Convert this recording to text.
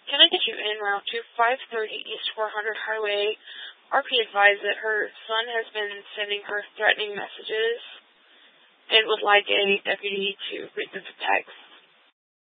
Can I get you en route to 530 East 400 Highway? RP advised that her son has been sending her threatening messages and would like a deputy to read the text.